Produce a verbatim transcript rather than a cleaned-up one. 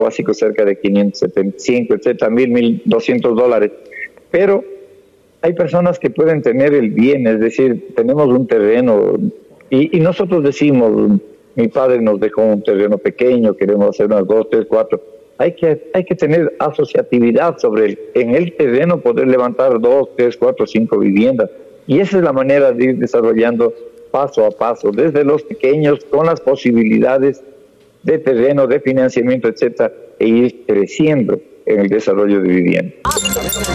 básico cerca de quinientos setenta y cinco, etcétera, mil, mil doscientos dólares. Pero hay personas que pueden tener el bien, es decir, tenemos un terreno y, y nosotros decimos, mi padre nos dejó un terreno pequeño, queremos hacer unas dos, tres, cuatro. Hay que, hay que tener asociatividad sobre el, en el terreno poder levantar dos, tres, cuatro, cinco viviendas. Y esa es la manera de ir desarrollando paso a paso, desde los pequeños, con las posibilidades de terreno, de financiamiento, etcétera, e ir creciendo en el desarrollo de vivienda.